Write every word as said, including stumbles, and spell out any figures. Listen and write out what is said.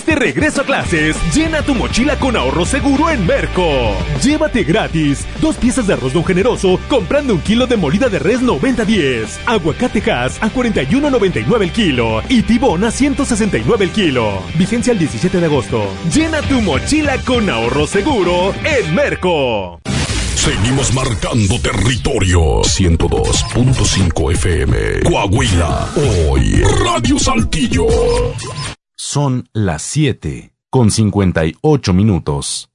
Estamos de regreso a clases. Llena tu mochila con ahorro seguro en Merco. Llévate gratis dos piezas de arroz Don Generoso comprando un kilo de molida de res noventa diez. Aguacate Hass a cuarenta y uno noventa y nueve el kilo. Y tibón a ciento sesenta y nueve el kilo. Vigencia el diecisiete de agosto. Llena tu mochila con ahorro seguro en Merco. Seguimos marcando territorio. ciento dos punto cinco F M. Coahuila. Hoy, Radio Saltillo. Son las siete con cincuenta y ocho minutos.